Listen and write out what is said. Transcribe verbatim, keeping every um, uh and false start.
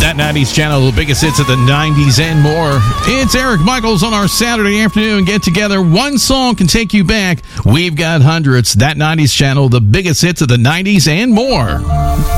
That nineties channel, the biggest hits of the nineties and more. It's Eric Michaels on our Saturday afternoon get-together. One song can take you back. We've got hundreds. That nineties channel, the biggest hits of the nineties and more.